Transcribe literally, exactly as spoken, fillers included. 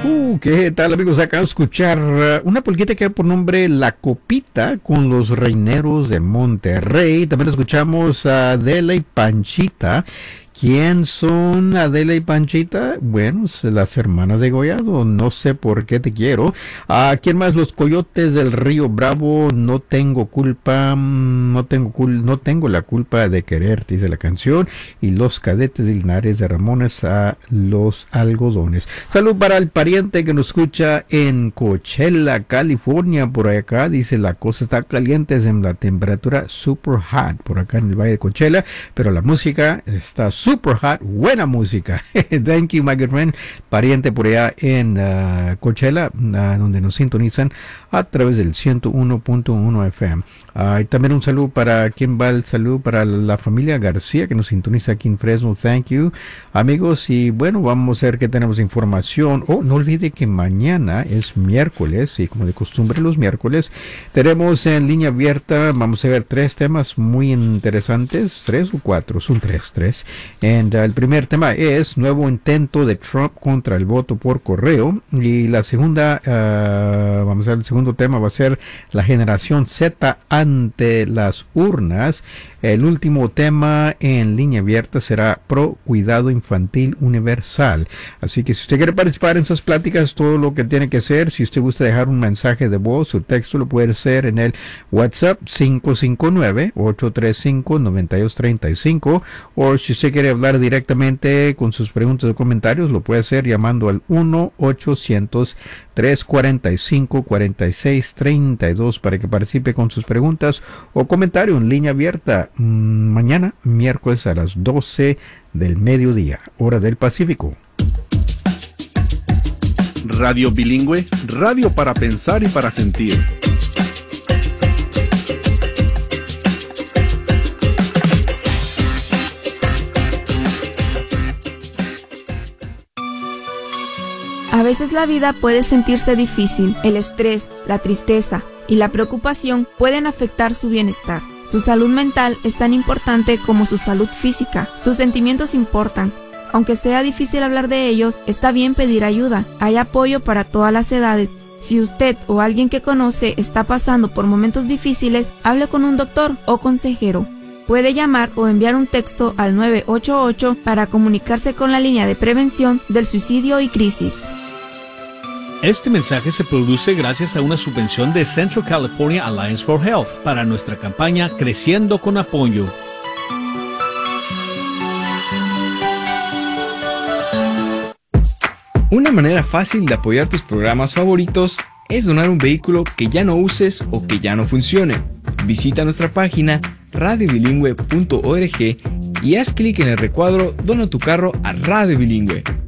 Uh, ¿qué tal, amigos? Acabo de escuchar uh, una polquita que hay por nombre La Copita con los Reineros de Monterrey. También escuchamos a Adela y Panchita. ¿Quién son Adela y Panchita? Bueno, las hermanas de Gollado. No sé por qué te quiero. ¿A quién más? Los Coyotes del Río Bravo. No tengo culpa. No tengo cul no tengo la culpa de quererte, dice la canción. Y los Cadetes de Linares de Ramones a Los Algodones. Salud para el pariente que nos escucha en Coachella, California. Por acá dice la cosa está caliente, es en la temperatura super hot por acá en el Valle de Coachella. Pero la música está super hot, buena música. Thank you, my good friend. Pariente por allá en uh, Coachella, uh, donde nos sintonizan a través del ciento uno punto uno F M. Uh, y también un saludo para quien va el saludo para la familia García que nos sintoniza aquí en Fresno. Thank you, amigos. Y bueno, vamos a ver que tenemos información. Oh, no olvide que mañana es miércoles y como de costumbre los miércoles tenemos en línea abierta. Vamos a ver tres temas muy interesantes. Tres o cuatro, son tres, tres. And, uh, el primer tema es nuevo intento de Trump contra el voto por correo. Y la segunda, uh, vamos a ver, el segundo tema va a ser la generación Z ante las urnas. El último tema en línea abierta será Pro Cuidado Infantil Universal. Así que si usted quiere participar en esas pláticas, todo lo que tiene que hacer, si usted gusta dejar un mensaje de voz o texto, lo puede hacer en el WhatsApp cinco cinco nueve, ocho tres cinco, nueve dos tres cinco. O si usted quiere hablar directamente con sus preguntas o comentarios, lo puede hacer llamando al uno ochocientos, tres cuarenta y cinco, cuarenta y seis treinta y dos para que participe con sus preguntas o comentario en línea abierta mmm, mañana, miércoles a las doce del mediodía, hora del Pacífico. Radio Bilingüe, radio para pensar y para sentir. A veces la vida puede sentirse difícil. El estrés, la tristeza y la preocupación pueden afectar su bienestar. Su salud mental es tan importante como su salud física. Sus sentimientos importan. Aunque sea difícil hablar de ellos, está bien pedir ayuda. Hay apoyo para todas las edades. Si usted o alguien que conoce está pasando por momentos difíciles, hable con un doctor o consejero. Puede llamar o enviar un texto al nueve ocho ocho para comunicarse con la línea de prevención del suicidio y crisis. Este mensaje se produce gracias a una subvención de Central California Alliance for Health para nuestra campaña Creciendo con Apoyo. Una manera fácil de apoyar tus programas favoritos es donar un vehículo que ya no uses o que ya no funcione. Visita nuestra página radio bilingüe punto org y haz clic en el recuadro Dona tu carro a Radio Bilingüe.